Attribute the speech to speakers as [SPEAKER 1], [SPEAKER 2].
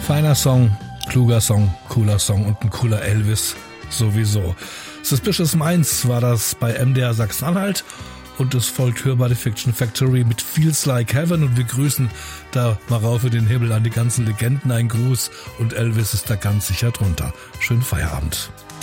[SPEAKER 1] Feiner Song, kluger Song, cooler Song und ein cooler Elvis sowieso. Suspicious Minds war das bei MDR Sachsen-Anhalt und es folgt hörbar die Fiction Factory mit Feels Like Heaven und wir grüßen da mal rauf für den Himmel an die ganzen Legenden, ein Gruß und Elvis ist da ganz sicher drunter. Schönen Feierabend.